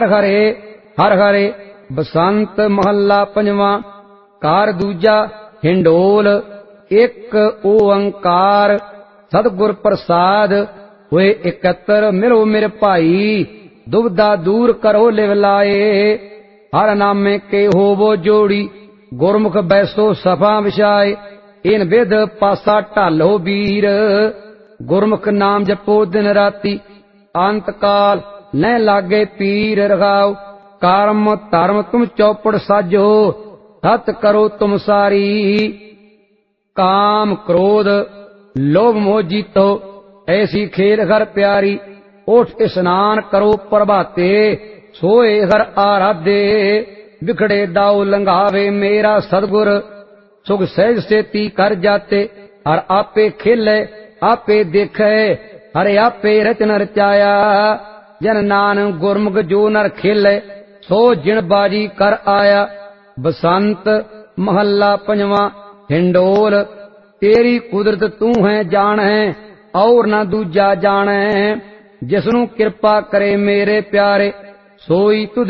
हरे हर हरे। बसंत महला पंजवां। कार दूजा हिंडोल। एक ओंकार सतगुर प्रसाद होए इकत्र। मिलो मेरे भाई दुविधा दूर करो लिव लाए। हर नामे के होवो जोड़ी गुरमुख बैसो सफा विछाए। इन विध पासा ढालो वीर गुरमुख नाम जपो दिन राती। अंत काल न लागे पीर रखाओ। कर्म धर्म तुम चौपड़ साजो सत करो तुम सारी। काम क्रोध लोभ मोह जीतो ऐसी खेल घर प्यारी। उठ स्नान करो प्रभाते सोए घर आराधे। बिखड़े दाऊ लंघावे मेरा सतगुर सुख सहज सेती कर जाते। हर आपे खेले आपे देखे हरे आपे रचन रचाया। जन नानक गुरमुख जो नर खेले सो जिण बाजी कर आया। बसंत महला पंजवां। हिंडोल तेरी कुदरत तू है जान है और ना दूजा जाने। जिसनू कृपा करे मेरे प्यारे सोई तुध